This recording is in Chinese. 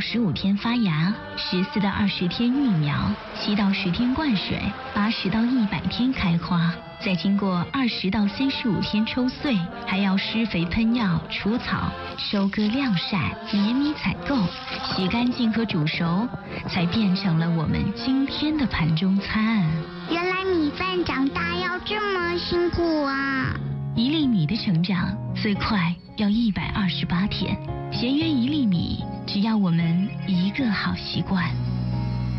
15天发芽，14到20天育苗，7到10天灌水，80到100天开花。再经过20到35天抽穗，还要施肥喷药除草，收割晾晒，碾米采购，洗干净和煮熟，才变成了我们今天的盘中餐。 原来米饭长大要这么辛苦啊 ！1粒米的成长最快要128天，节约1粒米，只要我们一个好习惯。